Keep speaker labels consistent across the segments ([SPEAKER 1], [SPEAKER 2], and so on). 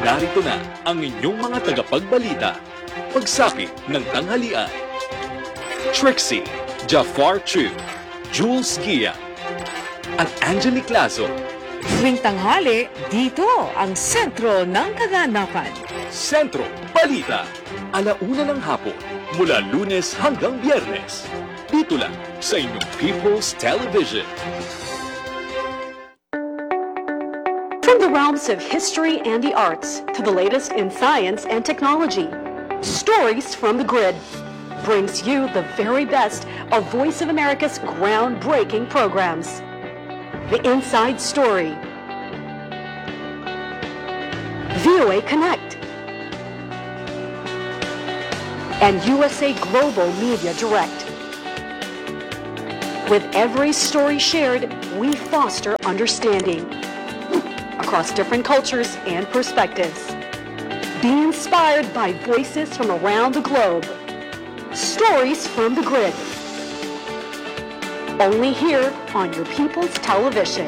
[SPEAKER 1] Narito na ang inyong mga tagapagbalita. Pagsapit ng tanghalian. Trixie, Jafar Chu, Jules Gia, at Angelique Lazo.
[SPEAKER 2] Tuwing tanghali, dito ang sentro ng kaganapan.
[SPEAKER 1] Sentro Balita. Alauna ng hapon, mula Lunes hanggang Biyernes. Dito lang sa inyong People's Television.
[SPEAKER 3] From the realms of history and the arts to the latest in science and technology, Stories from the Grid brings you the very best of Voice of America's groundbreaking programs. The Inside Story, VOA Connect, and USA Global Media Direct. With every story shared, we foster understanding across different cultures and perspectives. Be inspired by voices from around the globe. Stories from the Grid. Only here on your People's Television.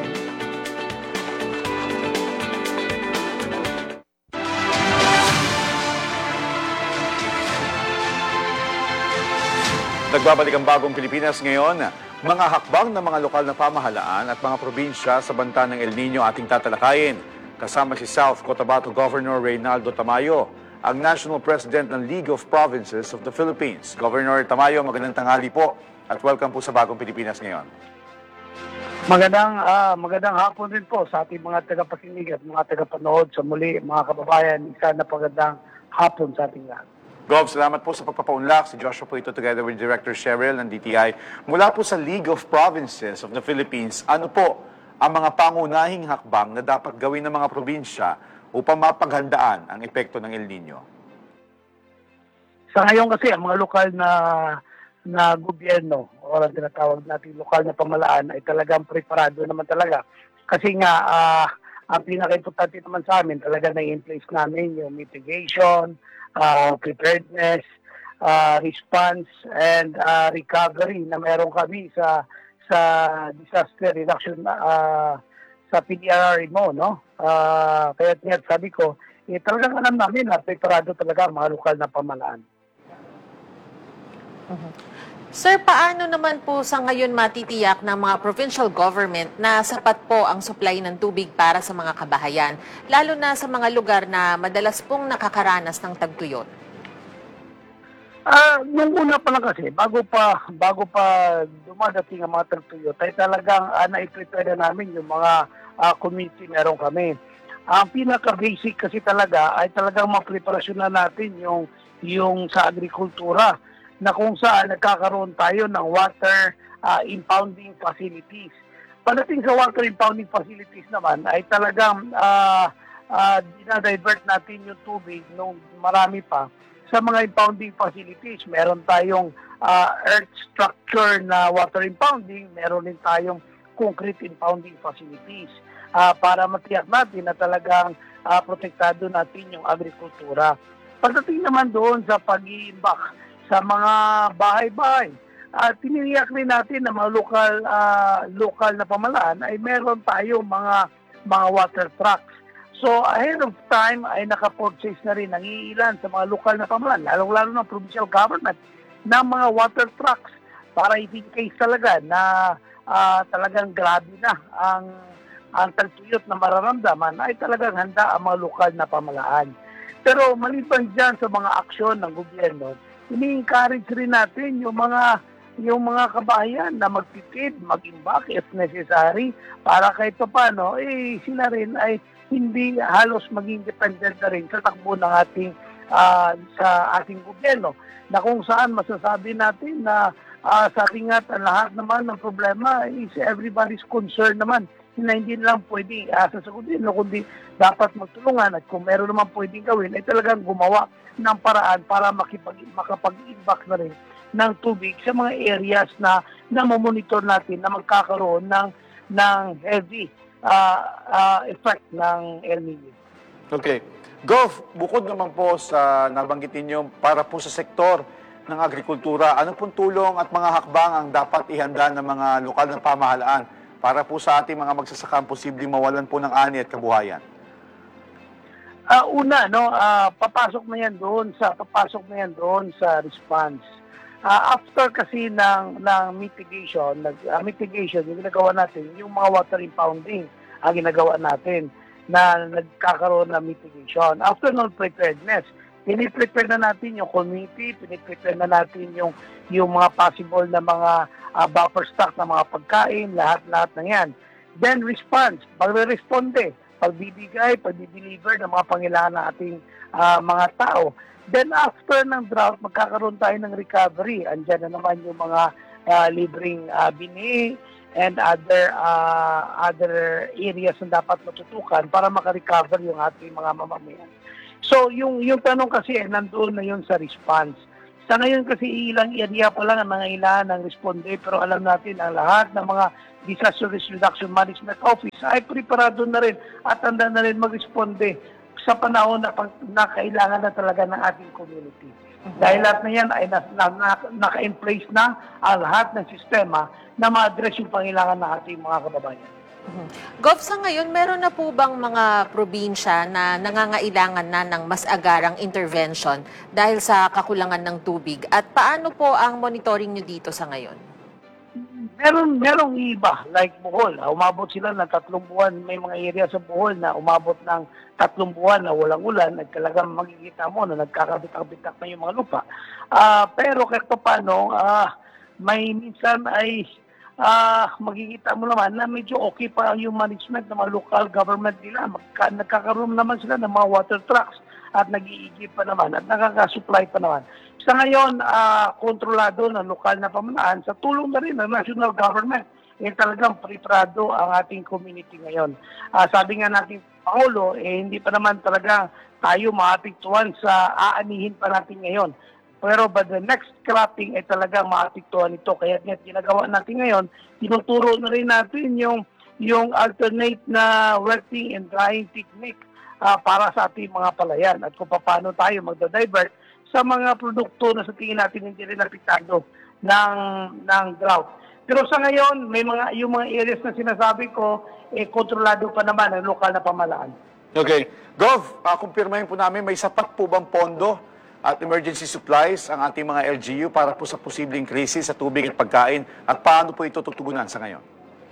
[SPEAKER 4] Nagbabalik ang bagong Pilipinas ngayon. Mga hakbang ng mga lokal na pamahalaan at mga probinsya sa banta ng El Nino ating tatalakayin. Kasama si South Cotabato Governor Reynaldo Tamayo, ang National President ng League of Provinces of the Philippines. Governor Tamayo, magandang tanghali po at welcome po sa bagong Pilipinas ngayon.
[SPEAKER 5] Magandang hapon din po sa ating mga tagapakinig at mga tagapanood sa muli, mga kababayan. Isa na pagandang hapon sa ating lahat.
[SPEAKER 4] Gov, salamat po sa pagpapaunlak. Si Joshua po ito together with Director Cheryl ng DTI. Mula po sa League of Provinces of the Philippines, ano po ang mga pangunahing hakbang na dapat gawin ng mga probinsya upang mapaghandaan ang epekto ng El Nino?
[SPEAKER 5] Sa ngayon kasi, ang mga lokal na gobyerno o ang tinatawag natin lokal na pamalaan ay talagang preparado naman talaga. Kasi nga, ang pinaka-importante naman sa amin, talaga na-in-place namin yung mitigation, preparedness, response, and recovery na meron kami sa disaster reduction sa PDRRMO, no? Kaya sabi ko, talagang alam namin na preparado talaga ang mga lokal na pamalaan.
[SPEAKER 6] Sir, paano naman po sa ngayon matitiyak ng mga provincial government na sapat po ang supply ng tubig para sa mga kabahayan, lalo na sa mga lugar na madalas pong nakakaranas ng tagtuyot?
[SPEAKER 5] Nung una pa lang kasi, bago pa dumadating ang mga tagtuyot, ay talagang na-prepare na namin yung mga community meron kami. Ang pinaka-basic kasi talaga ay talagang mapreparasyon na natin yung sa agrikultura, na kung saan nagkakaroon tayo ng water impounding facilities. Pagdating sa water impounding facilities naman ay talagang dinadivert natin yung tubig nung marami pa sa mga impounding facilities. Meron tayong earth structure na water impounding, meron din tayong concrete impounding facilities para matiyak natin na talagang protektado natin yung agrikultura. Pagdating naman doon sa pag-iimbak sa mga bahay-bahay, tininiyak rin natin na mga lokal na pamalaan ay meron tayong mga water trucks. So ahead of time ay naka-purchase na rin ng ilan sa mga lokal na pamalaan, lalong-lalo ng provincial government, ng mga water trucks para in case talaga na talagang grabe na ang tagtuyot na mararamdaman ay talagang handa ang mga lokal na pamalaan. Pero maliban dyan sa mga aksyon ng gobyerno, ini-encourage rin natin yung mga kabahayan na magtitid, mag-imbak if necessary, para kahit paano, sila rin ay hindi halos maging dependent na rin sa takbo ng sa ating gobyerno, na kung saan masasabi natin na sa ating lahat naman ng problema is everybody's concern naman, na hindi lang pwede asa sa gobyerno, kundi dapat magtulungan, at kung meron naman pwedeng gawin ay talagang gumawa ng paraan para makapag-imbak na rin ng tubig sa mga areas na mamonitor natin na magkakaroon ng heavy effect ng El Nino.
[SPEAKER 4] Okay. Gov, bukod naman po sa nabanggit ninyo para po sa sektor ng agrikultura, ano pong tulong at mga hakbang ang dapat ihanda ng mga lokal na pamahalaan para po sa ating mga magsasaka posibleng mawalan po ng ani at kabuhayan?
[SPEAKER 5] Una, no, papasok na yan doon sa response. After kasi ng mitigation, mitigation, yung ginagawa natin, yung mga water impounding, ang ginagawa natin na nagkakaroon ng mitigation. After ng preparedness, piniprepare na natin yung community, piniprepare na natin yung mga possible na mga buffer stock na mga pagkain, lahat na yan. Then response, pagre-responde, pagbibigay, pagbi-deliver ng mga pangailangan ng ating mga tao. Then after ng drought, magkakaroon tayo ng recovery. Andiyan na naman yung mga libreng bini and other areas na dapat matutukan para makarecover yung ating mga mamamayan. So yung tanong kasi nandoon na yun sa response. Sa ngayon kasi ilang area pa lang ang nangailangan ng responde, pero alam natin ang lahat ng mga Disaster Risk Reduction Management Office ay preparado na rin at handa na rin mag-responde sa panahon na kailangan na talaga ng ating community. Dahil lahat na yan ay naka-in place na ang lahat ng sistema na ma-address yung pangailangan ng ating mga kababayan.
[SPEAKER 6] Gov, sa ngayon, meron na po bang mga probinsya na nangangailangan na ng mas agarang intervention dahil sa kakulangan ng tubig? At paano po ang monitoring nyo dito sa ngayon?
[SPEAKER 5] Merong iba, like Bohol. Umabot sila ng 3 buwan. May mga area sa Bohol na umabot ng 3 buwan na walang ulan. Talagang makikita mo na nagkakabitak-bitak na yung mga lupa. Pero kahit paano, may minsan ay makikita mo naman na medyo okay pa yung management ng mga local government nila. Nagkakaroon naman sila ng mga water trucks at nag-iigib pa naman at nakaka-supply pa naman. Sa ngayon, kontrolado ng lokal na pamahalaan sa tulong na rin ng national government. Talagang preparado ang ating community ngayon. Sabi nga natin, Paolo, hindi pa naman talaga tayo maapektuhan sa aanihin pa natin ngayon. Pero by the next cropping ay talagang maapektuhan ito. Kaya ginagawa natin ngayon, tinuturo na rin natin yung alternate na wetting and drying technique para sa ating mga palayan at kung paano tayo magda-divert sa mga produkto na sa tingin natin hindi rin apektado ng drought. Pero sa ngayon, yung mga areas na sinasabi ko, kontrolado pa naman ng lokal na pamahalaan.
[SPEAKER 4] Okay. Gov, kumpirmahin po namin, may sapat po bang pondo at emergency supplies ang ating mga LGU para po sa posibleng krisis sa tubig at pagkain at paano po ito tutugunan sa ngayon?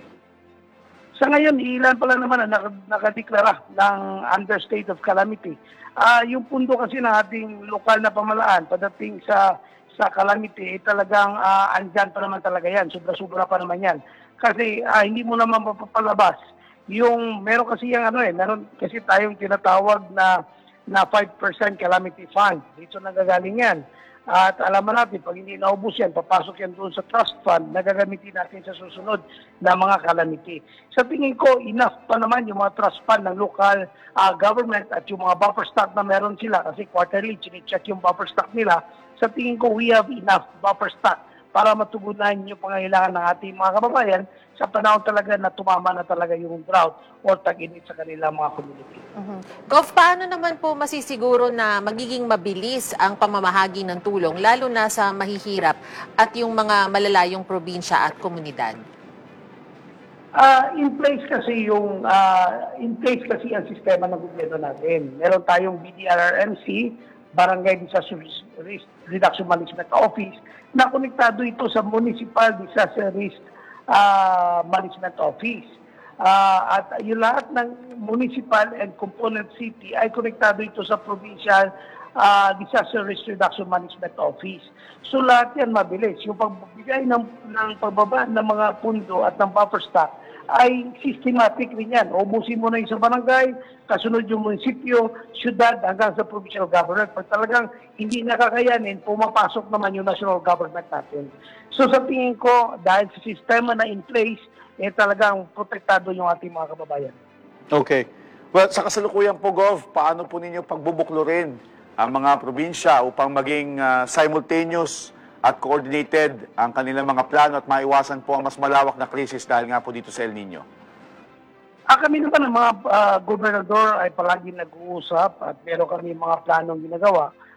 [SPEAKER 5] Sa ngayon, ilan pala naman ang nakadeklara ng under state of calamity. Yung pundo kasi ng ating lokal na pamahalaan pagdating sa calamity, talagang andyan pa naman talaga yan. Sobra-sobra pa naman yan. Kasi hindi mo naman mapapalabas. Meron kasi meron kasi tayong tinatawag na 5% calamity fund. Dito nagagaling yan. At alam natin, pag hindi naubos yan, papasok yan doon sa trust fund na gagamitin natin sa susunod na mga calamity. Sa tingin ko, enough pa naman yung mga trust fund ng local government at yung mga buffer stock na meron sila kasi quarterly, chine-check yung buffer stock nila. Sa tingin ko, we have enough buffer stock para matugunan yung pangailangan ng ating mga kababayan sa panahon talaga na tumama na talaga yung drought o tag-init sa kanilang mga community.
[SPEAKER 6] Gov, paano naman po masisiguro na magiging mabilis ang pamamahagi ng tulong, lalo na sa mahihirap at yung mga malalayong probinsya at komunidad?
[SPEAKER 5] In place kasi ang sistema ng gobyerno natin. Meron tayong BDRRMC, Barangay Disaster Risk Reduction Management Office, na konektado ito sa Municipal Disaster Risk Management Office. At yung lahat ng municipal and component city ay konektado ito sa Provincial Disaster Risk Reduction Management Office. So lahat yan mabilis. Yung pagbibigay ng pagbaba ng mga pundo at ng buffer stock ay systematic rin yan. Ubusin mo na yung sa barangay, kasunod yung munisipyo, syudad, hanggang sa provincial government. Pag talagang hindi nakakayanin, pumapasok naman yung national government natin. So sa tingin ko, dahil sa sistema na in place, talagang protektado yung ating mga kababayan.
[SPEAKER 4] Okay. Well, sa kasalukuyan po, Gov, paano po ninyo pagbubuklurin ang mga probinsya upang maging simultaneous at coordinated ang kanilang mga plano at maiwasan po ang mas malawak na krisis dahil nga po dito sa El Nino?
[SPEAKER 5] Kami naman ang mga gobernador ay palagi nag-uusap at meron kami mga planong ginagawa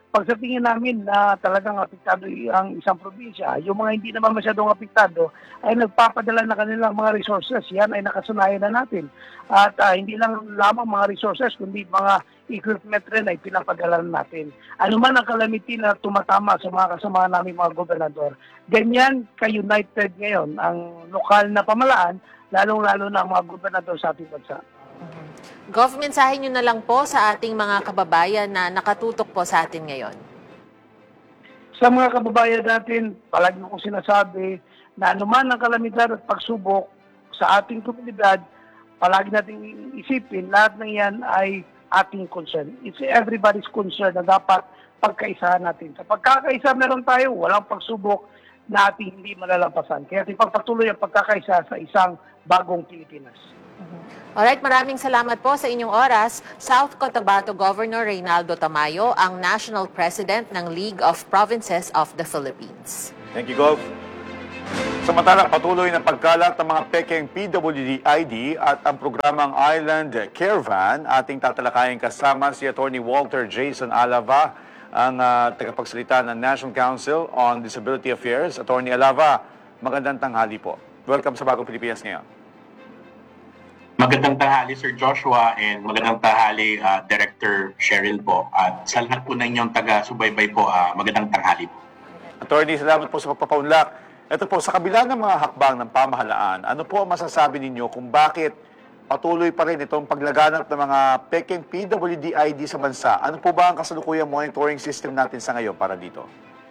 [SPEAKER 5] pag sa tingin namin na talagang apektado ang isang probinsya, yung mga hindi naman masyadong apektado ay nagpapadala na kanilang mga resources. Yan ay nakasanayan na natin. At hindi lang lamang mga resources, kundi mga equipment rin ay pinapadala natin. Ano man ang calamity na tumatama sa mga kasama namin mga gobernador, ganyan ka-united ngayon ang lokal na pamalaan, lalong-lalo na ang mga gobernador sa ating bansa.
[SPEAKER 6] Gov, mensahe nyo na lang po sa ating mga kababayan na nakatutok po sa atin ngayon.
[SPEAKER 5] Sa mga kababayan natin, palagi ko sinasabi na anuman ang kalamidad at pagsubok sa ating komunidad, palagi nating isipin, lahat ng yan ay ating concern. It's everybody's concern na dapat pagkaisahan natin. Sa pagkakaisa meron tayo, walang pagsubok na ating hindi malalampasan. Kaya ipagpatuloy ang pagkakaisa sa isang bagong Pilipinas.
[SPEAKER 6] Alright, maraming salamat po sa inyong oras. South Cotabato Governor Reynaldo Tamayo, ang National President ng League of Provinces of the Philippines.
[SPEAKER 4] Thank you, Gov. Samantala, patuloy na pagkalat ng mga pekeng PWD ID at ang programang Island Caravan, ating tatalakayin kasama si Attorney Walter Jason Alava, ang tagapagsalita ng National Council on Disability Affairs. Attorney Alava, magandang tanghali po. Welcome sa Bagong Pilipinas ngayon.
[SPEAKER 7] Magandang tanghali, Sir Joshua, and magandang tanghali, Director Cheryl po. At sa lahat po na inyong taga-subaybay po, magandang tanghali po.
[SPEAKER 4] Attorney, salamat po sa pagpapaunlak. Ito po, sa kabila ng mga hakbang ng pamahalaan, ano po ang masasabi ninyo kung bakit patuloy pa rin itong paglaganap ng mga pekeng PWD ID sa bansa? Ano po ba ang kasalukuyang monitoring system natin sa ngayon para dito?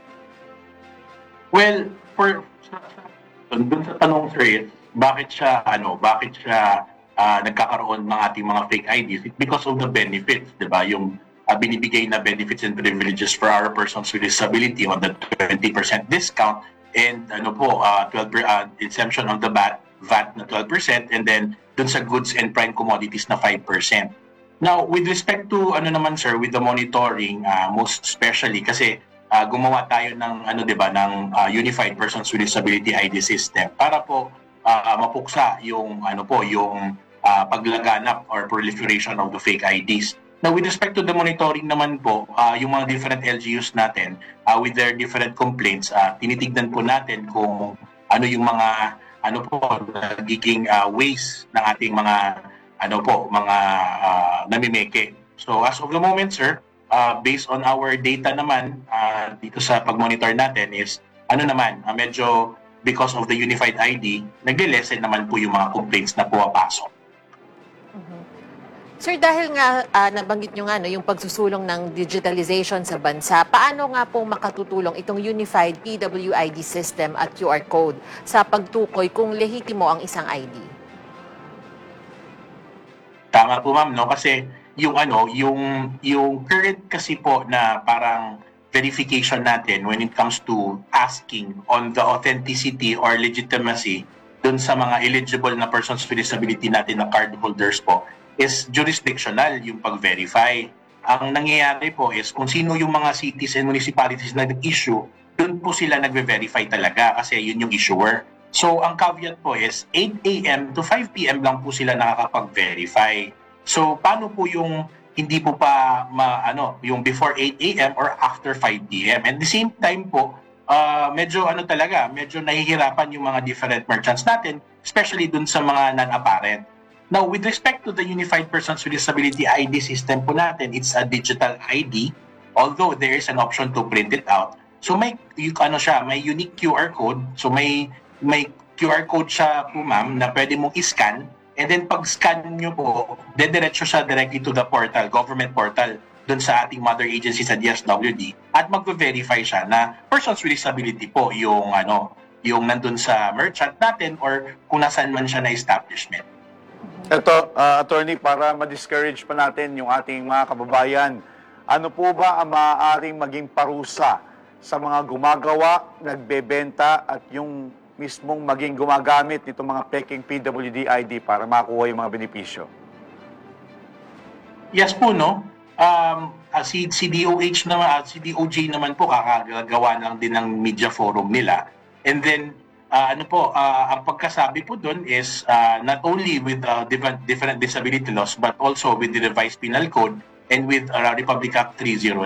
[SPEAKER 7] Well, dun sa tanong, sir, bakit siya nagkakaroon ng ating mga fake IDs? It's because of the benefits, di ba? Yung binibigay na benefits and privileges for our persons with disability on the 20% discount and 12% exemption on the VAT na 12% and then dun sa goods and prime commodities na 5%. Now, with respect to sir, with the monitoring, most especially kasi gumawa tayo ng Unified Persons with Disability ID system para po mapuksa yung paglaganap or proliferation of the fake IDs. Now, with respect to the monitoring naman po, yung mga different LGUs natin, with their different complaints, tinitignan po natin kung ano yung mga nagiging ways ng ating mga namimeke. So, as of the moment, sir, based on our data naman dito sa pag-monitor natin is medyo because of the Unified ID, nagle-lessen naman po yung mga complaints na pumapasok.
[SPEAKER 6] Sir, dahil nga nabanggit nyo yung pagsusulong ng digitalization sa bansa, paano nga po makatutulong itong Unified PWID system at QR code sa pagtukoy kung lehitimo ang isang ID?
[SPEAKER 7] Tama po, ma'am, no? Kasi yung current kasi po na parang verification natin when it comes to asking on the authenticity or legitimacy dun sa mga eligible na persons with disability natin na card holders po is jurisdictional yung pag-verify. Ang nangyayari po is kung sino yung mga cities and municipalities na nag-issue, dun po sila nagve-verify talaga kasi yun yung issuer. So ang caveat po is 8 a.m. to 5 p.m. lang po sila nakakapag-verify. So paano po yung hindi po pa yung before 8 a.m. or after 5 p.m. And the same time po, medyo nahihirapan yung mga different merchants natin, especially dun sa mga non-apparent. Now, with respect to the Unified Persons with Disability ID system po natin, it's a digital ID, although there is an option to print it out. So may unique QR code. So may QR code siya po, ma'am, na pwede mong i-scan. And then pag-scan nyo po, dediretso siya directly to the portal, government portal, dun sa ating mother agency sa DSWD. At mag-verify siya na persons with disability po yung nandun sa merchant natin or kung nasaan man siya na establishment.
[SPEAKER 4] Ito, attorney, para ma-discourage pa natin yung ating mga kababayan, ano po ba ang maaaring maging parusa sa mga gumagawa, nagbebenta at yung mismong maging gumagamit nitong mga peking PWD ID para makuha yung mga benepisyo?
[SPEAKER 7] Yes po, no? Si DOJ naman po kakagawa lang din ng media forum nila. And then ang pagkasabi po doon is not only with different disability laws but also with the revised penal code and with Republic Act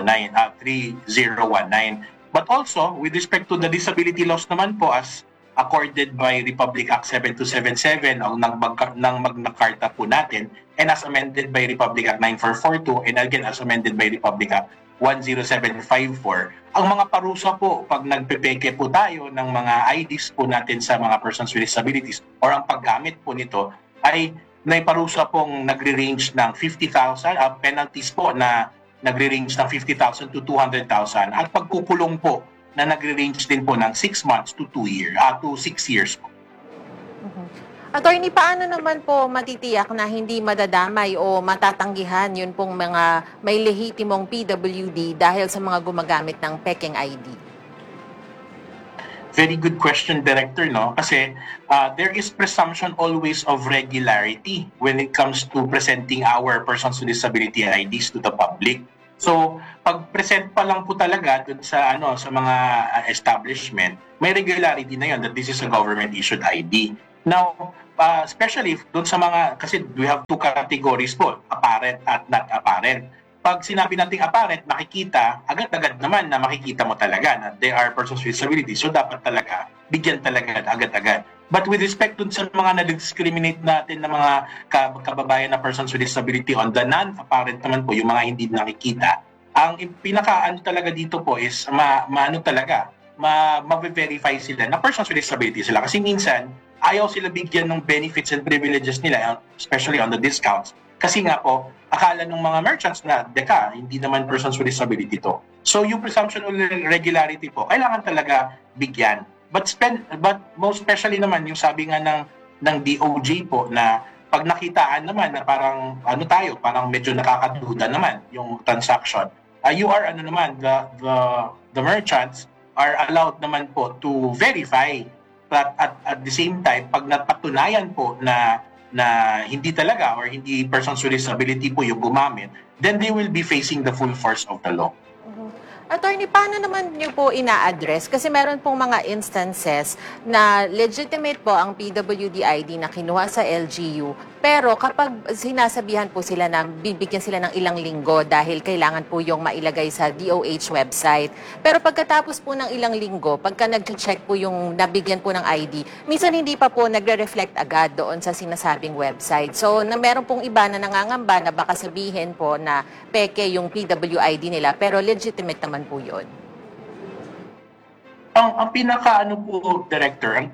[SPEAKER 7] 3019. But also, with respect to the disability laws naman po as accorded by Republic Act 7277 ang ng Magna Carta po natin and as amended by Republic Act 9442 and again as amended by Republic Act 10754. Ang mga parusa po pag nagpepeke po tayo ng mga IDs po natin sa mga persons with disabilities or ang paggamit po nito ay may parusa pong nagre-range ng 50,000 penalties po na nagre-range ng 50,000 to 200,000 at pagkukulong po na nagre-range din po ng 6 months to 6 years po.
[SPEAKER 6] Attorney, paano naman po matitiyak na hindi madadamay o matatanggihan yun pong mga may lehitimong PWD dahil sa mga gumagamit ng pekeng ID?
[SPEAKER 7] Very good question, Director, no? Kasi there is presumption always of regularity when it comes to presenting our persons with disability IDs to the public. So, pag-present pa lang po talaga dun sa sa mga establishment, may regularity na yun that this is a government issued ID. Now, especially dun sa mga, kasi we have two categories po, apparent at not apparent. Pag sinabi nating apparent, makikita, agad-agad naman na makikita mo talaga na they are persons with disability. So, dapat talaga, bigyan talaga agad-agad. But with respect dun sa mga na-discriminate natin na mga kababayan na persons with disability on the non-apparent naman po, yung mga hindi nakikita, ang pinaka-ano talaga dito po is ma-verify sila na persons with disability sila. Kasi minsan, ayaw sila bigyan ng benefits and privileges nila, especially on the discounts. Kasi nga po, akala ng mga merchants na, hindi naman persons with disability to. So yung presumption of regularity po, kailangan talaga bigyan. But most especially naman, yung sabi nga ng DOJ po na pag nakitaan naman na parang parang medyo nakakaduda naman yung transaction, you are the merchants are allowed naman po to verify. But at the same time, pag napatunayan po na hindi talaga or hindi persons with disability po yung gumamit, then they will be facing the full force of the law.
[SPEAKER 6] Attorney, paano naman niyo po ina-address? Kasi meron pong mga instances na legitimate po ang PWD ID na kinuha sa LGU, pero kapag sinasabihan po sila na bibigyan sila ng ilang linggo dahil kailangan po yung mailagay sa DOH website. Pero pagkatapos po ng ilang linggo, pagka nag-check po yung nabigyan po ng ID, minsan hindi pa po nagre-reflect agad doon sa sinasabing website. So, meron pong iba na nangangamba na baka sabihin po na peke yung PWID nila, pero legitimate naman po yun.
[SPEAKER 7] Ang Director, ang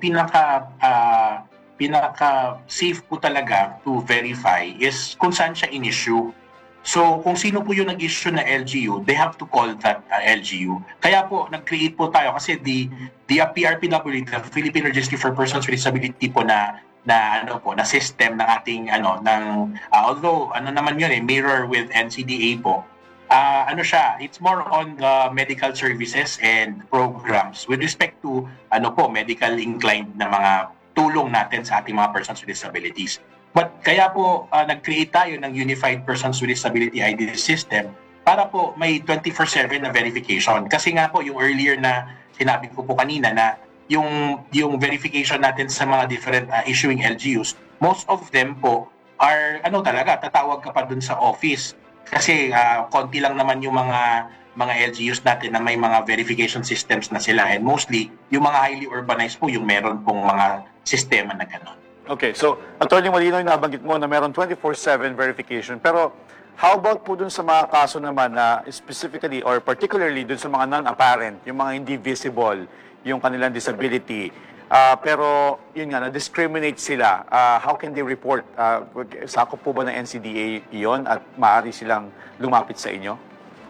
[SPEAKER 7] pinaka safe po talaga to verify is kung saan siya in-issue. So, kung sino po yung nag-issue na LGU, they have to call that LGU. Kaya po, nag-create po tayo kasi the PRPW, the Philippine Registry for Persons with Disability po na system ng ating although naman yun mirror with NCDA po. It's more on the medical services and programs with respect to medical inclined na mga tulong natin sa ating mga persons with disabilities. But kaya po nag-create tayo ng Unified Persons with Disability ID system para po may 24/7 na verification. Kasi nga po yung earlier na sinabi ko po kanina na yung verification natin sa mga different issuing LGUs, most of them po are tatawag ka pa dun sa office. Kasi konti lang naman yung mga LGUs natin na may mga verification systems na sila, and mostly yung mga highly urbanized po yung meron pong mga sistema na gano'n.
[SPEAKER 4] Okay, so Attorney Molino, yung nabanggit mo na meron 24/7 verification, pero how about po dun sa mga kaso naman na specifically or particularly dun sa mga non-apparent, yung mga hindi visible, yung kanilang disability, pero yun nga, na-discriminate sila, how can they report? Sakop po ba ng NCDA iyon at maaari silang lumapit sa inyo?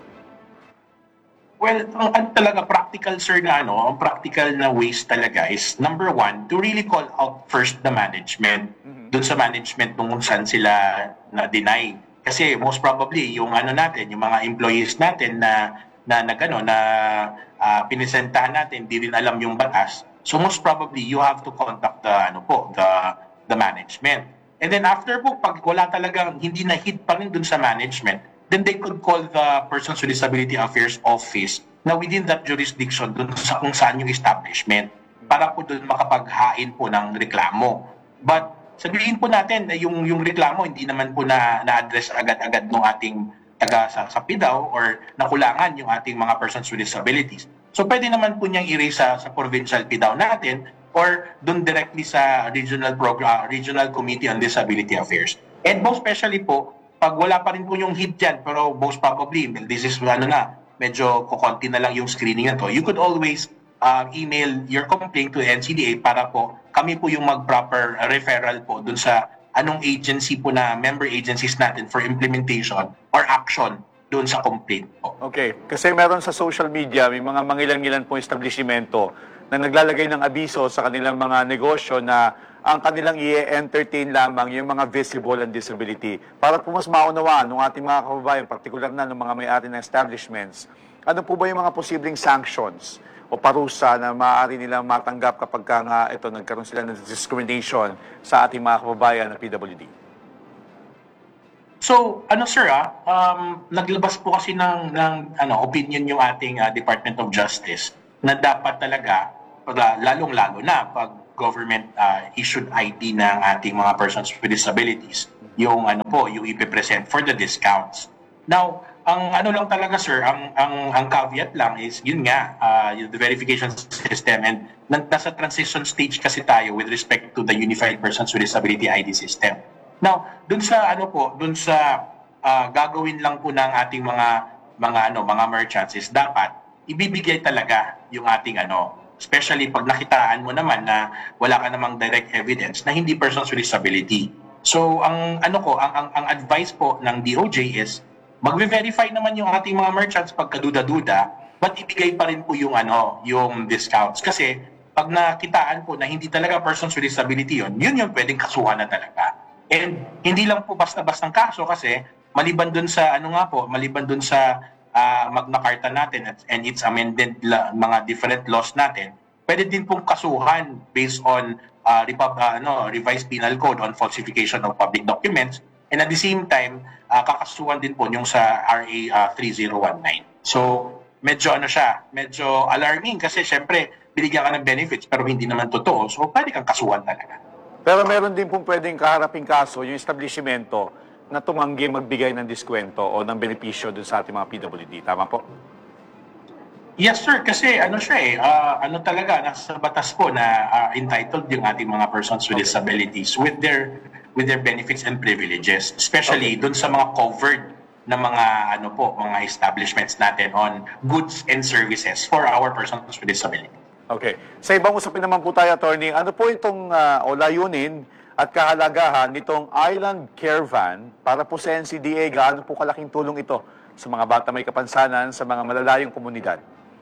[SPEAKER 7] Well, ang talaga practical, sir, ang practical na ways talaga is, number one, to really call out first the management. Doon sa management kung saan sila na-deny. Kasi most probably, yung natin, yung mga employees natin na pinisentahan natin, di rin alam yung batas. So most probably, you have to contact the management. And then after po, pag wala talagang hindi na-hit pa rin dun sa management, then they could call the Persons with Disability Affairs Office na within that jurisdiction dun sa kung saan yung establishment para po dun makapaghain po ng reklamo. But sabihin po natin na yung reklamo hindi naman po na-address agad-agad ng ating taga sa PIDAW or nakulangan yung ating mga persons with disabilities. So pwede naman po niyang i-raise sa provincial PIDAW natin or dun directly sa Regional Committee on Disability Affairs. And most especially po, pag wala pa rin po yung hit dyan, pero most probably, this is medyo kukonti na lang yung screening na to, you could always email your complaint to NCDA para po kami po yung mag-proper referral po dun sa anong agency po na member agencies natin for implementation or action dun sa complaint po.
[SPEAKER 4] Okay, kasi meron sa social media, may mga mangilan-ngilan pong establishmento na naglalagay ng abiso sa kanilang mga negosyo na ang kanilang i-entertain lamang yung mga visible and disability. Para po mas maunawaan ng ating mga kababayan, partikular na ng mga may-ari ng establishments, ano po ba yung mga posibleng sanctions o parusa na maaari nilang matanggap kapag nga ito nagkaroon sila ng discrimination sa ating mga kababayan na PWD?
[SPEAKER 7] So, sir, naglabas po kasi ng opinion yung ating Department of Justice na dapat talaga, lalong-lalo na pag government issued ID ng ating mga persons with disabilities, yung yung ipipresent for the discounts. Now, ang lang talaga, sir, ang caveat lang is yun nga, yung the verification system, and nasa transition stage kasi tayo with respect to the Unified Persons with Disability ID system. Now, dun sa gagawin lang po ng ating mga merchants is dapat ibibigay talaga yung ating especially pag nakitaan mo naman na wala ka namang direct evidence na hindi persons with disability. So, ang advice po ng DOJ is magve-verify naman yung ating mga merchants pagka duda-duda, but ibigay pa rin po yung discounts. Kasi pag nakitaan po na hindi talaga persons with disability yun yung pwedeng kasuhan na talaga. And hindi lang po basta-bastang kaso kasi maliban dun sa Magna Carta natin and its amended mga different laws natin, pwede din pong kasuhan based on revised penal code on falsification of public documents, and at the same time kakasuhan din po yung sa RA 3019. So medyo medyo alarming kasi syempre binigyan ka ng benefits pero hindi naman totoo, so pwede kang kasuhan talaga.
[SPEAKER 4] Pero meron din pong pwedeng kaharaping kaso yung establishmento na tumanggi magbigay ng diskwento o ng benepisyo dun sa ating mga PWD. Tama po?
[SPEAKER 7] Yes, sir. Kasi talaga, nasa batas po na entitled yung ating mga persons with disabilities with their benefits and privileges. Especially dun sa mga covered na mga mga establishments natin on goods and services for our persons with disabilities.
[SPEAKER 4] Okay. Sa ibang usapin naman po tayo, attorney, ano po itong layunin at kahalagahan nitong Island Caravan para po sa NCDA? Gaano po kalaking tulong ito sa mga bata may kapansanan sa mga malalayong komunidad?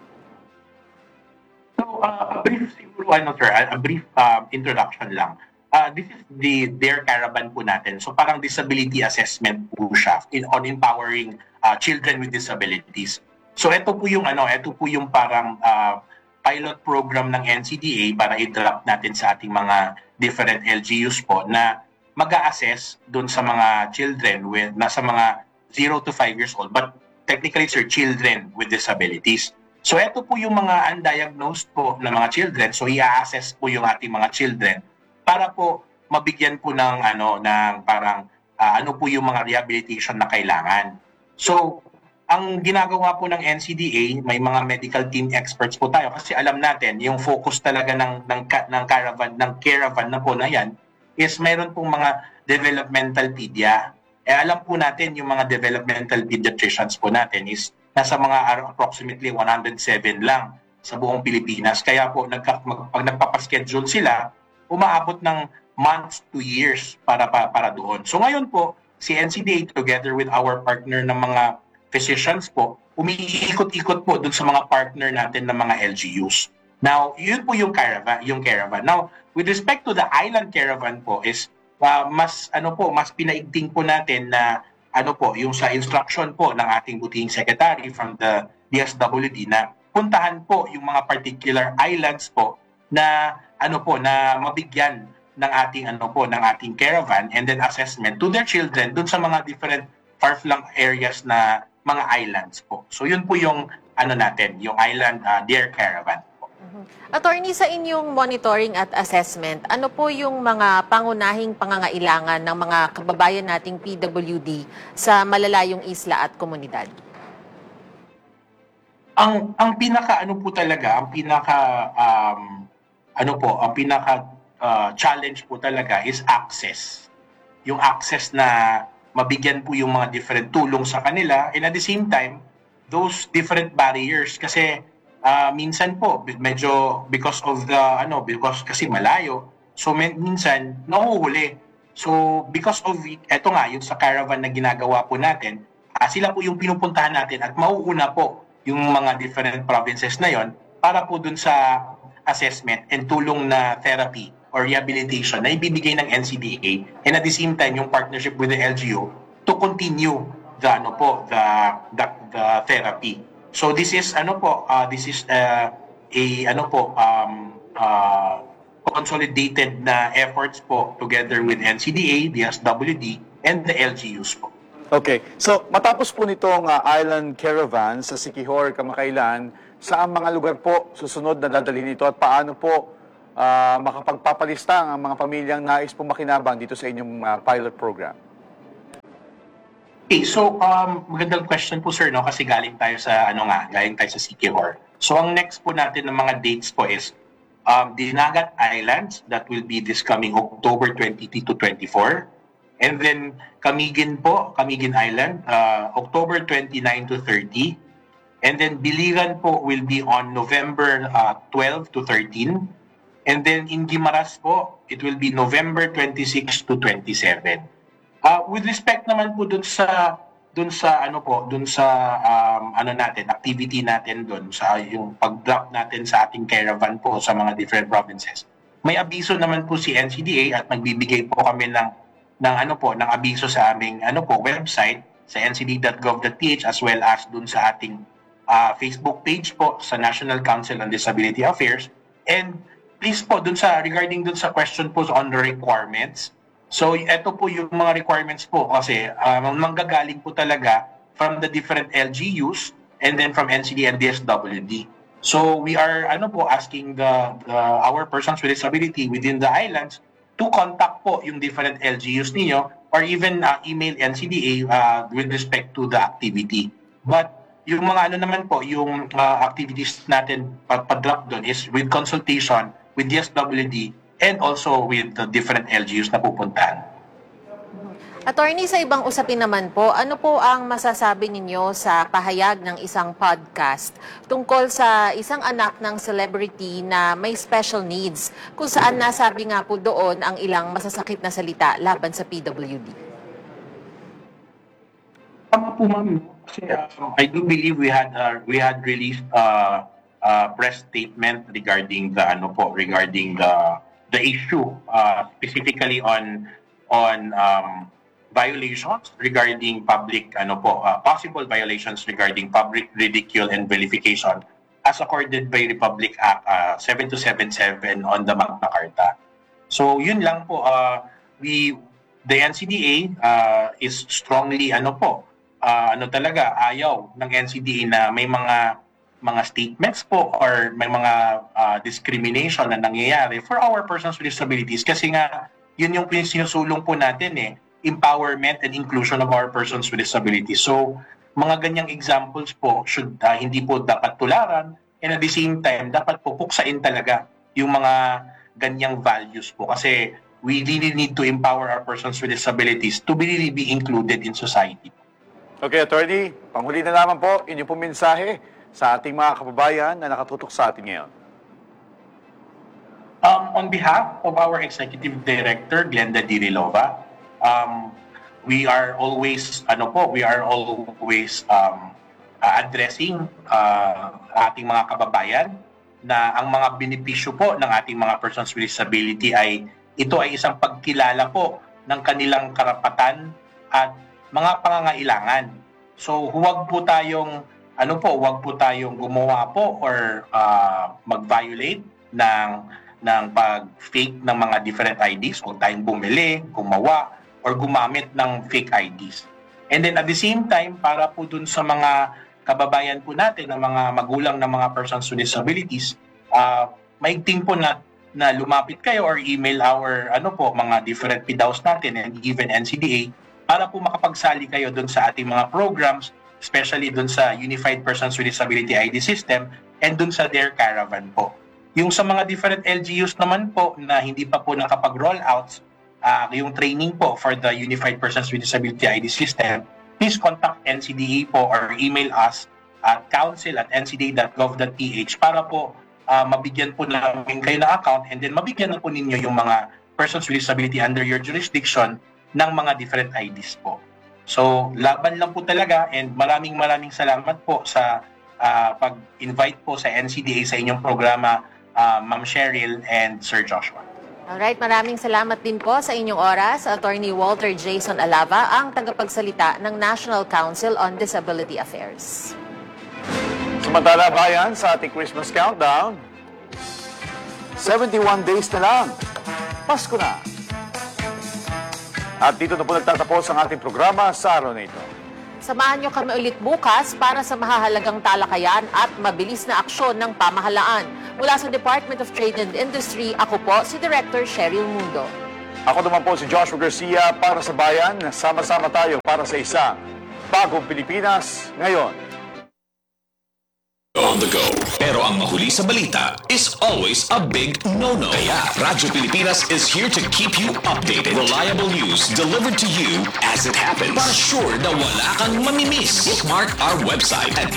[SPEAKER 7] So, a brief introduction lang. This is their caravan po natin. So, parang disability assessment po siya on empowering children with disabilities. So, ito po yung parang pilot program ng NCDA para i-drop natin sa ating mga different LGUs po na mag-a-assess dun sa mga children nasa mga 0 to 5 years old, but technically sir, children with disabilities. So ito po yung mga undiagnosed po na mga children, so i-assess po yung ating mga children para po mabigyan po ng parang po yung mga rehabilitation na kailangan. So ang ginagawa po ng NCDA, may mga medical team experts po tayo kasi alam natin yung focus talaga ng caravan na po na yan is mayroon pong mga developmental pedia. Alam po natin yung mga developmental pediatricians po natin is nasa mga approximately 107 lang sa buong Pilipinas. Kaya po pag nagpapaschedule sila, umaabot ng months to years para doon. So ngayon po, si NCDA together with our partner ng mga physicians po, umiikot-ikot po dun sa mga partner natin ng mga LGUs. Now, yun po yung caravan. Now, with respect to the Island Caravan po is mas pinaigting po natin na yung sa instruction po ng ating butihing secretary from the DSWD na puntahan po yung mga particular islands po na na mabigyan ng ating caravan and then assessment to their children dun sa mga different far-flung areas na mga islands po. So yun po yung yung Island Deer Caravan po.
[SPEAKER 6] Attorney, sa inyong monitoring at assessment, ano po yung mga pangunahing pangangailangan ng mga kababayan nating PWD sa malalayong isla at komunidad?
[SPEAKER 7] Ang pinaka ano po talaga, ang pinaka challenge po talaga is access. Yung access na mabigyan po yung mga different tulong sa kanila, and at the same time those different barriers kasi minsan po medyo because kasi malayo, so minsan nahuhuli. So because of eto nga yung sa caravan na ginagawa po natin, sila po yung pinupuntahan natin at mauuna po yung mga different provinces na yon para po dun sa assessment and tulong na therapy or rehabilitation na ibibigay ng NCDA, and at the same time yung partnership with the LGU to continue the therapy. So this is a consolidated na efforts po together with NCDA, DSWD, and the LGUs po.
[SPEAKER 4] Okay, so matapos po nitong island caravan sa Siquijor, Kamakailan, saan mga lugar po susunod na dadalhin ito at paano po makapagpapalista ang mga pamilyang nais po makinabang dito sa inyong pilot program?
[SPEAKER 7] Okay, so magandang question po sir, no, kasi galing tayo sa Siquijor. So ang next po natin ng mga dates po is Dinagat Islands, that will be this coming October 23 to 24. And then Camiguin Island, October 29 to 30. And then Biliran po will be on November 12 to 13. And then in Guimaras po, it will be November 26 to 27. With respect naman po dun sa activity natin dun sa yung pag-drop natin sa ating caravan po sa mga different provinces. May abiso naman po si NCDA at magbibigay po kami ng abiso sa aming website sa ncd.gov.ph as well as dun sa ating Facebook page po sa National Council on Disability Affairs. And please po regarding dun sa question po on the requirements. So ito po yung mga requirements po kasi manggagaling po talaga from the different LGUs and then from NCD and DSWD. So we are asking our persons with disability within the islands to contact po yung different LGUs niyo or even email NCDA with respect to the activity. But yung mga yung activities natin pa-drop doon is with consultation with DSWD and also with the different LGUs na pupuntahan.
[SPEAKER 6] Attorney, sa ibang usapin naman po, ano po ang masasabi ninyo sa pahayag ng isang podcast tungkol sa isang anak ng celebrity na may special needs, kung saan nasabi nga po doon ang ilang masasakit na salita laban sa PWD?
[SPEAKER 7] Tama po ma'am. Kasi I do believe we had released press statement regarding the issue specifically on violations regarding possible violations regarding public ridicule and vilification as accorded by Republic Act 7277 on the Magna Carta. So yun lang po, the NCDA is strongly ayaw ng NCDA na may mga statements po or may mga discrimination na nangyayari for our persons with disabilities kasi nga yun yung sinusulong po natin empowerment and inclusion of our persons with disabilities. So mga ganyang examples po should hindi po dapat tularan, and at the same time dapat po puksain talaga yung mga ganyang values po kasi we really need to empower our persons with disabilities to really be included in society.
[SPEAKER 4] Okay, Attorney, panghuli na naman po inyong pong mensahe sa ating mga kababayan na nakatutok sa atin ngayon.
[SPEAKER 7] On behalf of our Executive Director, Glenda Dirilova, we are always addressing ating mga kababayan na ang mga benepisyo po ng ating mga persons with disability ay isang pagkilala po ng kanilang karapatan at mga pangangailangan. So huwag po tayong gumawa po or mag-violate ng pag-fake ng mga different IDs. Huwag tayong bumili, gumawa, or gumamit ng fake IDs. And then at the same time, para po dun sa mga kababayan po natin, ng mga magulang ng mga persons with disabilities, maigting po na lumapit kayo or email our mga different PDAOs natin and even NCDA para po makapagsali kayo doon sa ating mga programs, especially doon sa Unified Persons with Disability ID System and doon sa their caravan po. Yung sa mga different LGUs naman po na hindi pa po nakapag-roll out yung training po for the Unified Persons with Disability ID System, please contact NCDA po or email us at council@ncda.gov.ph para po mabigyan po namin kayo na account and then mabigyan na po ninyo yung mga persons with disability under your jurisdiction ng mga different IDs po. So, laban lang po talaga and maraming salamat po sa pag-invite po sa NCDA sa inyong programa, Ma'am Cheryl and Sir Joshua.
[SPEAKER 6] Alright, maraming salamat din po sa inyong oras. Attorney Walter Jason Alava, ang tagapagsalita ng National Council on Disability Affairs.
[SPEAKER 4] Samantala bayan sa ating Christmas countdown, 71 days na lang, Pasko na. At dito na po nagtatapos ang ating programa sa araw na ito.
[SPEAKER 6] Samahan niyo kami ulit bukas para sa mahahalagang talakayan at mabilis na aksyon ng pamahalaan. Mula sa Department of Trade and Industry, ako po si Director Cheryl Mundo.
[SPEAKER 4] Ako naman po si Joshua Garcia para sa bayan. Sama-sama tayo para sa isang bagong Pilipinas ngayon.
[SPEAKER 8] On the go. Pero ang mahuli sa balita is always a big no-no. Kaya Radyo Pilipinas is here to keep you updated. Reliable news delivered to you as it happens. Para sure na wala kang mamimiss. Bookmark our website at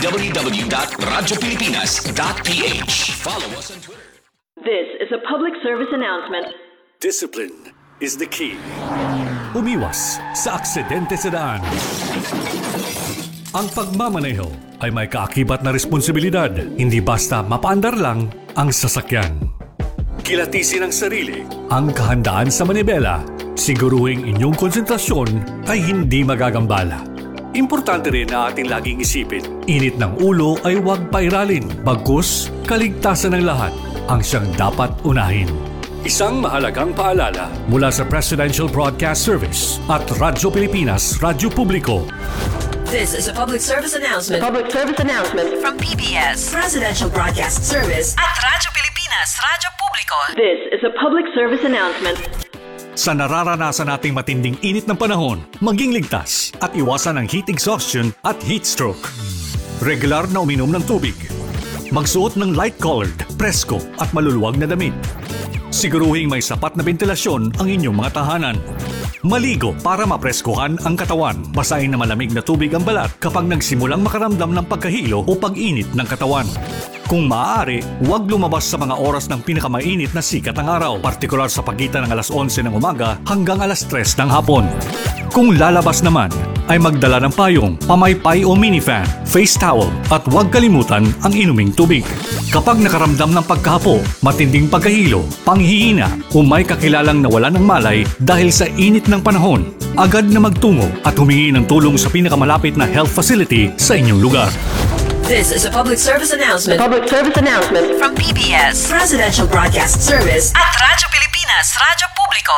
[SPEAKER 8] www.radiopilipinas.ph. Follow us on Twitter.
[SPEAKER 9] This is a public service announcement.
[SPEAKER 10] Discipline is the key. Umiwas sa aksidente sa daan. Ang pagmamaneho ay may kaakibat na responsibilidad. Hindi basta mapaandar lang ang sasakyan. Kilatisin ang sarili, ang kahandaan sa manibela. Siguruhing inyong konsentrasyon ay hindi magagambala. Importante rin na ating laging isipin, init ng ulo ay huwag pairalin. Bagkus, kaligtasan ng lahat ang siyang dapat unahin. Isang mahalagang paalala mula sa Presidential Broadcast Service at Radyo Pilipinas, Radyo Publiko.
[SPEAKER 11] This is a public service announcement.
[SPEAKER 9] Public service announcement
[SPEAKER 11] From PBS, Presidential Broadcast Service at Radyo Pilipinas, Radyo Publiko.
[SPEAKER 9] This is a public service announcement.
[SPEAKER 10] Sa nararanasan nating matinding init ng panahon, maging ligtas at iwasan ang heat exhaustion at heat stroke. Regular na uminom ng tubig. Magsuot ng light-colored, presko at maluluwag na damit. Siguruhing may sapat na ventilasyon ang inyong mga tahanan. Maligo para mapreskohan ang katawan. Basahin na malamig na tubig ang balat kapag nagsimulang makaramdam ng pagkahilo o pag-init ng katawan. Kung maaari, huwag lumabas sa mga oras ng pinakamainit na sikat ng araw, partikular sa pagitan ng alas 11 ng umaga hanggang alas 3 ng hapon. Kung lalabas naman, ay magdala ng payong, pamaypay o minifan, face towel at huwag kalimutan ang inuming tubig. Kapag nakaramdam ng pagkahapo, matinding pagkahilo, panghihina o may kakilalang nawalan ng malay dahil sa init ng panahon, agad na magtungo at humingi ng tulong sa pinakamalapit na health facility sa inyong lugar.
[SPEAKER 11] This is a public service announcement.
[SPEAKER 9] Public service announcement
[SPEAKER 11] From PBS, Presidential Broadcast Service at Radyo Pilipinas, Radyo Publiko.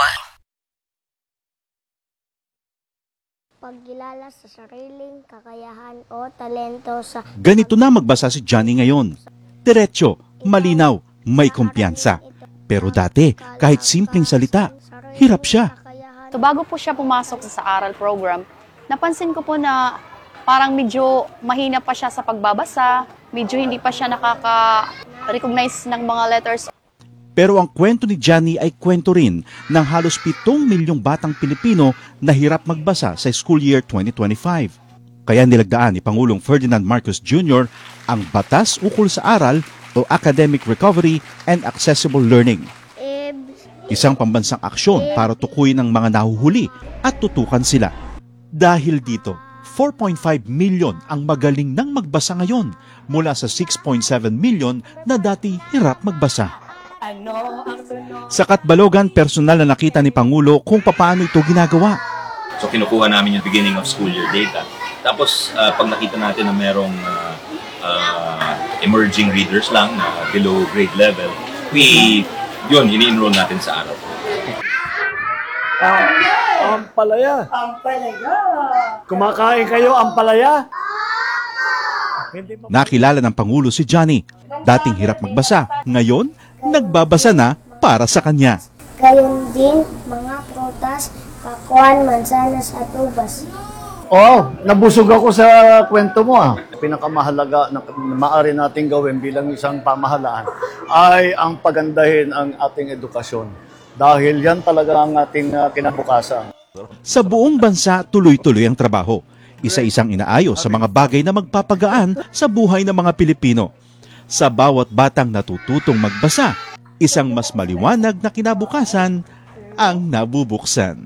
[SPEAKER 12] Pagkilala sa sariling kakayahan o talento sa...
[SPEAKER 13] Ganito na magbasa si Johnny ngayon. Diretso, malinaw, may kumpiyansa. Pero dati, kahit simpleng salita, hirap siya.
[SPEAKER 14] Bago po siya pumasok sa aral program, napansin ko po na parang medyo mahina pa siya sa pagbabasa, medyo hindi pa siya nakaka-recognize ng mga letters.
[SPEAKER 13] Pero ang kwento ni Johnny ay kwento rin ng halos 7 milyong batang Pilipino na hirap magbasa sa school year 2025. Kaya nilagdaan ni Pangulong Ferdinand Marcos Jr. ang Batas Ukol sa Aral o Academic Recovery and Accessible Learning. Isang pambansang aksyon para tukuyin ang mga nahuhuli at tutukan sila. Dahil dito, 4.5 million ang magaling nang magbasa ngayon mula sa 6.7 million na dati hirap magbasa. Sa Katbalogan, personal na nakita ni Pangulo kung paano ito ginagawa.
[SPEAKER 15] So kinukuha namin yung beginning of school year data. Tapos pag nakita natin na merong emerging readers lang na below grade level, ini-enroll natin sa araw.
[SPEAKER 5] Ampalaya. Kumakain kayo ampalaya?
[SPEAKER 13] Nakilala ng Pangulo si Johnny Dating hirap magbasa, ngayon nagbabasa na para sa kanya.
[SPEAKER 12] Gayon din, mga prutas, pakuan, mansanas at ubas.
[SPEAKER 16] Oo, nabusog ako sa kwento mo. Pinakamahalaga na maaari nating gawin bilang isang pamahalaan ay ang pagandahin ang ating edukasyon. Dahil yan talaga ang ating kinabukasan.
[SPEAKER 13] Sa buong bansa, tuloy-tuloy ang trabaho. Isa-isang inaayos sa mga bagay na magpapagaan sa buhay ng mga Pilipino. Sa bawat batang natututong magbasa, isang mas maliwanag na kinabukasan ang nabubuksan.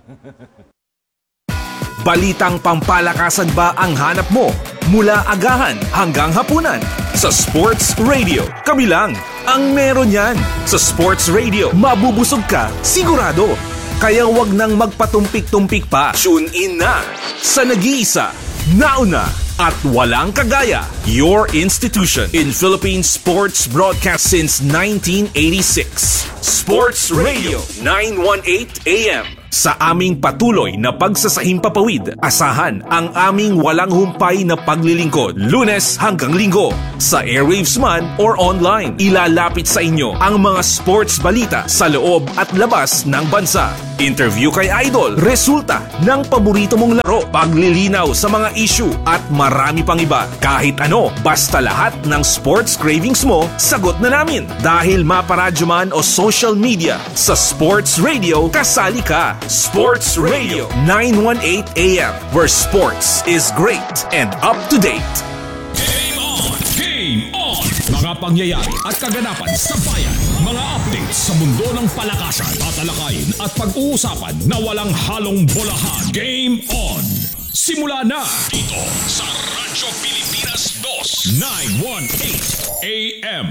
[SPEAKER 8] Balitang pampalakasan ba ang hanap mo? Mula agahan hanggang hapunan. Sa Sports Radio, kami lang ang meron yan. Sa Sports Radio, mabubusog ka, sigurado. Kaya wag nang magpatumpik-tumpik pa. Tune in na sa nag-iisa, nauna, at walang kagaya. Your institution in Philippine sports broadcast since 1986. Sports Radio 918 AM. Sa aming patuloy na pagsasahimpapawid, asahan ang aming walang humpay na paglilingkod. Lunes hanggang Linggo. Sa airwaves man or online, ilalapit sa inyo ang mga sports balita sa loob at labas ng bansa. Interview kay Idol, resulta ng paborito mong laro, paglilinaw sa mga issue at marami pang iba. Kahit ano, basta lahat ng sports cravings mo, sagot na namin. Dahil maparadyo man o social media, sa Sports Radio, kasali ka. Sports Radio 918 AM, where sports is great and up to date.
[SPEAKER 10] Game on! Game on! Mga pangyayari at kaganapan sa bayan. Mga updates sa mundo ng palakasan, tatalakayin at pag-uusapan na walang halong bolahan. Game on! Simula na dito sa Radyo Pilipinas 2 918 AM.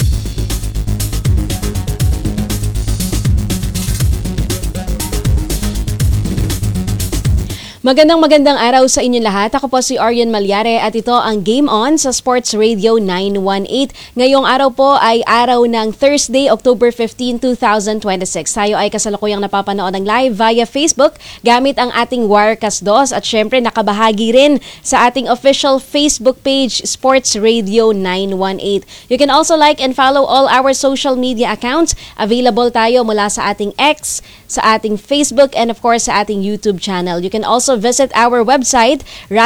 [SPEAKER 17] Magandang araw sa inyo lahat. Ako po si Arian Malyare at ito ang Game On sa Sports Radio 918. Ngayong araw po ay araw ng Thursday, October 15, 2026. Tayo ay kasalukuyang napapanood ng live via Facebook gamit ang ating Wirecast DOS at syempre nakabahagi rin sa ating official Facebook page Sports Radio 918. You can also like and follow all our social media accounts. Available tayo mula sa ating X, sa ating Facebook, and of course sa ating YouTube channel. You can also visit our website,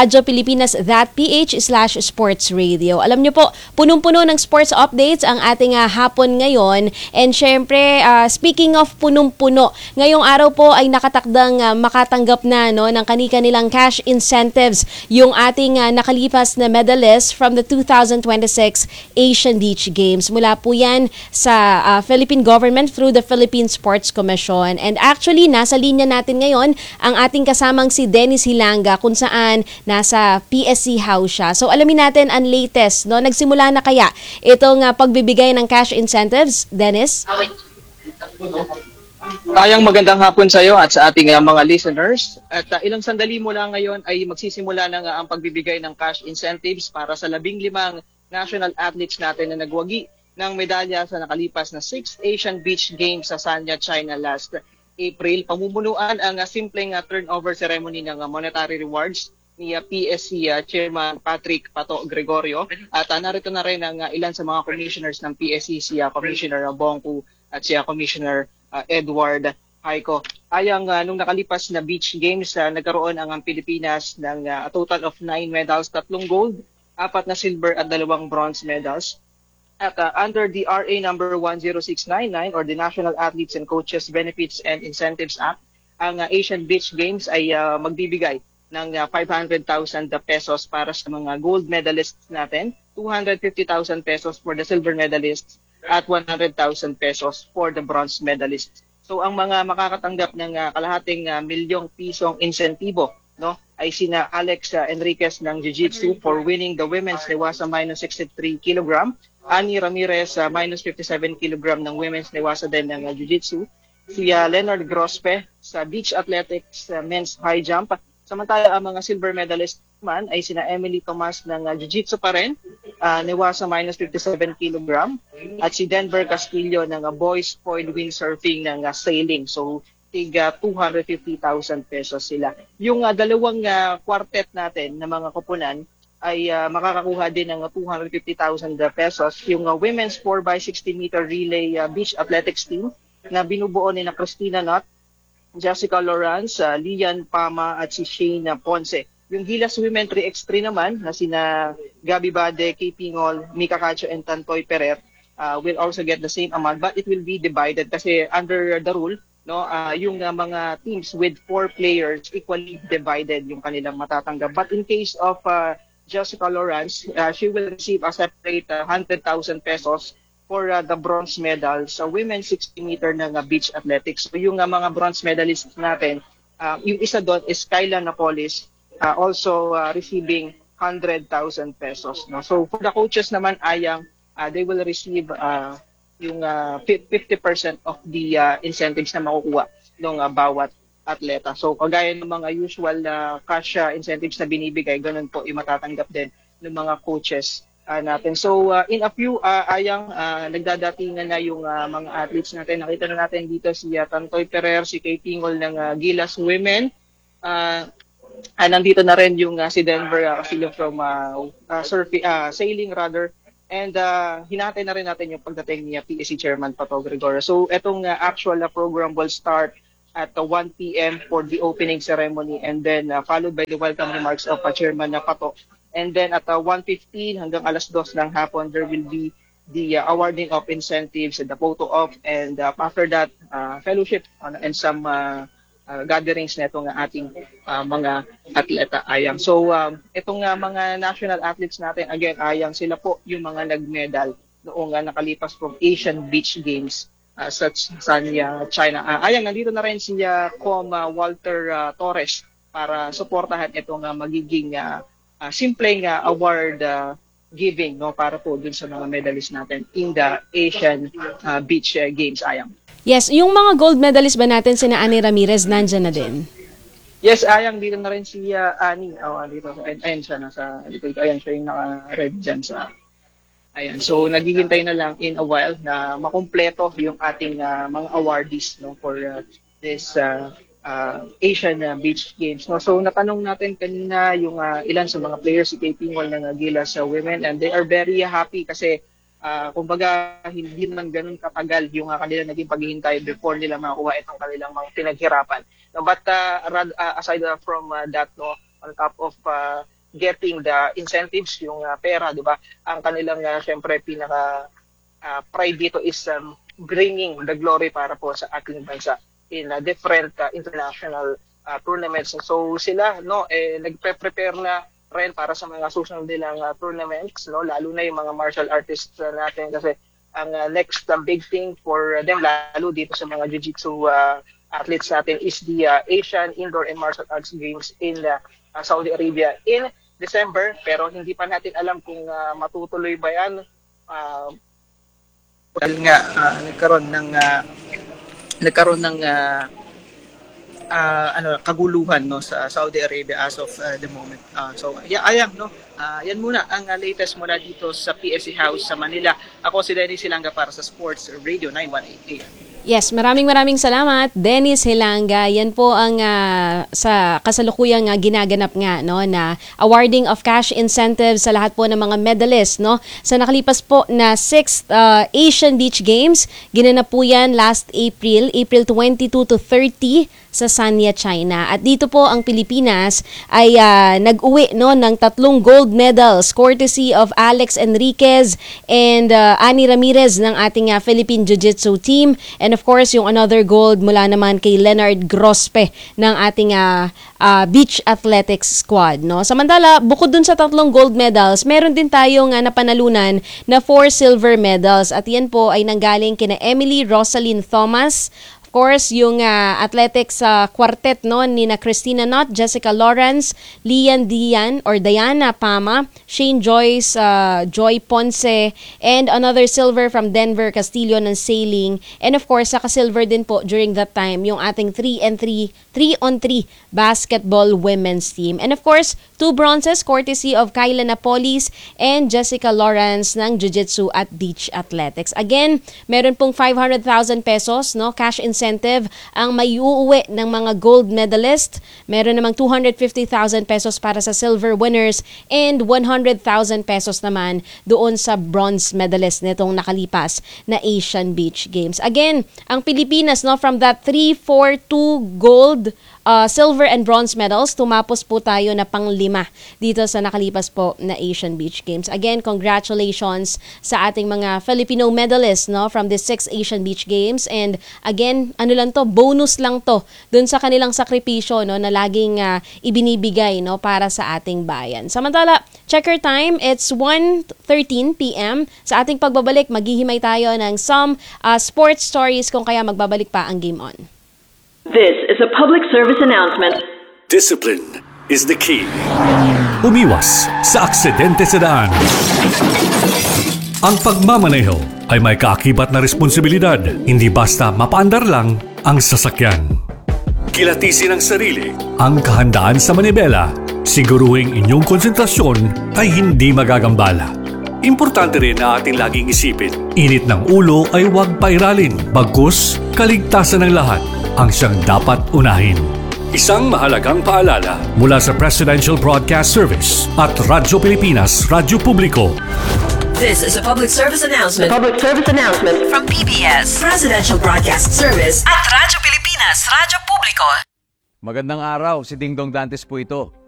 [SPEAKER 17] radiopilipinas.ph/sportsradio. Alam nyo po, punong-puno ng sports updates ang ating hapon ngayon. And syempre, speaking of punong-puno, ngayong araw po ay nakatakdang makatanggap na ng kani-kanilang cash incentives yung ating nakalipas na medalist from the 2026 Asian Beach Games. Mula po yan sa Philippine government through the Philippine Sports Commission. And actually, nasa linya natin ngayon ang ating kasamang si Dennis Hilanga kung saan nasa PSC House siya. So alamin natin ang latest. Nagsimula na kaya itong pagbibigay ng cash incentives, Dennis?
[SPEAKER 18] Tayang magandang hapon sa iyo at sa ating mga listeners. At ilang sandali mula ngayon ay magsisimula na ang pagbibigay ng cash incentives para sa 15 national athletes natin na nagwagi ng medalya sa nakalipas na 6th Asian Beach Games sa Sanya, China last April. Pamumunuan ang simpleng turnover ceremony ng monetary rewards ni PSC Chairman Patrick Pato Gregorio. At narito na rin ang ilan sa mga commissioners ng PSC, si Commissioner Bongku at si Commissioner Edward Haiko. Ayang nung nakalipas na beach games, nagkaroon ang Pilipinas ng a total of 9 medals, 3 gold, 4 na silver at 2 bronze medals. At under the RA number 10699 or the National Athletes and Coaches Benefits and Incentives Act, ang Asian Beach Games ay magbibigay ng 500,000 pesos para sa mga gold medalists natin, 250,000 pesos for the silver medalists, at 100,000 pesos for the bronze medalists. So ang mga makakatanggap ng kalahating milyong pisong insentibo ay sina Alex Enriquez ng Jiu-Jitsu for winning the women's Newasa minus 63 kg, Annie Ramirez minus 57 kg ng women's Newasa din ng Jiu-Jitsu, si Leonard Grospe sa beach athletics men's high jump. Samantala ang mga silver medalist man ay sina Emily Tomas ng Jiu-Jitsu pa rin, Newasa minus 57 kg, at si Denver Castillo ng boys foil windsurfing ng sailing. So tiga 250,000 pesos sila. Yung dalawang quartet natin na mga koponan ay makakakuha din ng 250,000 pesos. Yung women's 4x60 meter relay beach athletics team na binubuo ni na Christina Knott, Jessica Lawrence, Lian Pama at si Shane Ponce. Yung Gilas Women 3x3 naman na sina Gabi Bade, Kay Pingol, Mika Cacho and Tantoy Perer will also get the same amount, but it will be divided kasi under the rule, no, yung mga teams with 4 players equally divided yung kanilang matatanggap. But in case of Jessica Lawrence, she will receive a separate 100,000 pesos for the bronze medal sa women's 60 meter ng beach athletics. So yung mga bronze medalists natin, yung isa doon is Kyla Napolis, also receiving 100,000 pesos. No? So for the coaches naman, Ayang, they will receive yung 50% of the incentives na makukuha ng bawat atleta. So kagaya ng mga usual cash incentives na binibigay, ganun po matatanggap din ng mga coaches natin. So in a few, Ayang, nagdadatingan na yung mga athletes natin. Nakita na natin dito si Tantoy Perer, si Kay Pingol ng Gilas Women. Nandito na rin yung si Denver Castillo from sailing rather. And hinatay na rin natin yung pagdating ni PSC Chairman Pato Gregorio. So etong actual program will start at 1 p.m. for the opening ceremony and then followed by the welcome remarks of Chairman Pato. And then at 1:15 hanggang alas 2 ng hapon, there will be the awarding of incentives and the photo op, and after that, fellowship and some gatherings na itong ating mga atleta, Ayang. So itong mga national athletes natin, again, Ayang, sila po yung mga nag-medal noong nakalipas from Asian Beach Games sa Sanya, China. Ayang, nandito na rin si Com Walter Torres para suportahan itong magiging simpleng award giving, no, para po dun sa mga medalists natin in the Asian Beach Games, Ayang.
[SPEAKER 17] Yes, yung mga gold medalist ba natin, sina Ani Ramirez, nandyan na din?
[SPEAKER 18] Yes, Ayang, dito na rin si Ani. Dito, ayan siya, ayan siya yung naka-red dyan sa... Ayan, so naghihintay na lang in a while na makumpleto yung ating mga awardees, no, for this Asian Beach Games. No? So natanong natin kanina yung ilan sa mga players, si Kay Pingol ng Gilas Women, and they are very happy kasi kumbaga hindi naman ganun katagal yung kanila naging paghihintay before nila makuha itong kanilang mga pinaghirapan. No, but aside from that, no, on top of getting the incentives, yung pera, di ba? Ang kanilang syempre pinaka pride dito is bringing the glory para po sa ating bansa in different international tournaments. So sila, no, nagpe-prepare na rin para sa mga susunod nilang tournaments, no, lalo na yung mga martial artists natin kasi ang next big thing for them, lalo dito sa mga jiu-jitsu athletes natin, is the Asian Indoor and Martial Arts Games in Saudi Arabia in December, pero hindi pa natin alam kung matutuloy ba yan. Dahil nga nagkaroon ng kaguluhan, no, sa Saudi Arabia as of the moment. So Ayang, no, yan muna ang latest mula dito sa PSC House sa Manila. Ako si Dennis Hilanga para sa Sports Radio 918 AM.
[SPEAKER 17] Yes, maraming salamat, Dennis Hilanga. Yan po ang sa kasalukuyang ginaganap nga, no, na awarding of cash incentives sa lahat po ng mga medalists, no. Sa nakalipas po na 6th Asian Beach Games, ginanap po yan last April 22 to 30 sa Sanya, China. At dito po ang Pilipinas ay nag-uwi, no, ng 3 gold medals courtesy of Alex Enriquez and Ani Ramirez ng ating Philippine Jiu-Jitsu team, and of course yung another gold mula naman kay Leonard Grospe ng ating beach athletics squad, no. Samantala, bukod dun sa 3 gold medals, meron din tayong napanalunan na 4 silver medals, at yan po ay nanggaling kina Emily Rosalyn Thomas. Of course, yung athletics quartet, no, ni na Christina Knott, Jessica Lawrence, Diana Pama, Shane Joyce, Joy Ponce, and another silver from Denver Castillo ng sailing. And of course, saka-silver din po during that time yung ating 3-on-3 basketball women's team. And of course, 2 bronzes courtesy of Kyla Napolis and Jessica Lawrence ng Jiu-Jitsu at Beach Athletics. Again, meron pong 500,000 pesos, no, cash incentive ang maiuuwi ng mga gold medalist. Meron namang 250,000 pesos para sa silver winners and 100,000 pesos naman doon sa bronze medalist nitong nakalipas na Asian Beach Games. Again, ang Pilipinas, no, from that 3, 4, 2 gold, silver and bronze medals, tumapos po tayo na pang-5 dito sa nakalipas po na Asian Beach Games. Again, congratulations sa ating mga Filipino medalists, no, from the 6 Asian Beach Games. And again, ano lang to, bonus lang to dun sa kanilang sakripisyo, no, na laging ibinibigay, no, para sa ating bayan. Samantala, checker time, it's 1:13 p.m. Sa ating pagbabalik, maghihimay tayo ng some sports stories kung kaya magbabalik pa ang Game On.
[SPEAKER 9] This is a public service announcement.
[SPEAKER 10] Discipline is the key. Umiwas sa aksidente sa daan. Ang pagmamaneho ay may kaakibat na responsibilidad. Hindi basta mapaandar lang ang sasakyan. Kilatisin ang sarili, ang kahandaan sa manibela. Siguruhing inyong konsentrasyon ay hindi magagambala. Importante rin na ating laging isipin, init ng ulo ay huwag pairalin. Bagkus, kaligtasan ng lahat ang siyang dapat unahin. Isang mahalagang paalala mula sa Presidential Broadcast Service at Radyo Pilipinas, Radyo Publiko.
[SPEAKER 11] This is a public service announcement.
[SPEAKER 9] Public service announcement
[SPEAKER 11] From PBS, Presidential Broadcast Service at Radyo Pilipinas, Radyo Publiko.
[SPEAKER 19] Magandang araw, si Dingdong Dantes po ito.